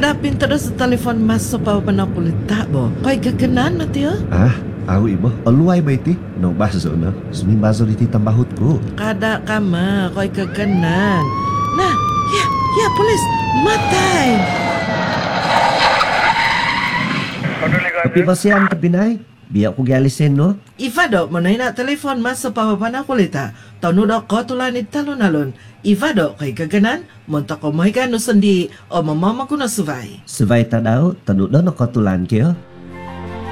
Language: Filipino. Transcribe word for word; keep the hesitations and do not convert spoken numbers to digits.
Kadapin terus sa telepon mas sa papanapulita mo. Kay gaganan na tiyo. Ah, awi mo. Aluay ba iti? No, baso na. Sumibaso iti tambahot ko. Kada ka ma, kay gaganan. Na, ya, ya, pulis, matay! Kapi ba siyang kapinay? Biya ko gyalisen, no? Ifado mo na ina telepon mas sa papanapulita. Tanod ako tulanid talon-alon. Ifado kay gaganan, monta ko mo higano sandi o mamama ko na suvay. Suvay ta daw, tanod na nakatulan kayo.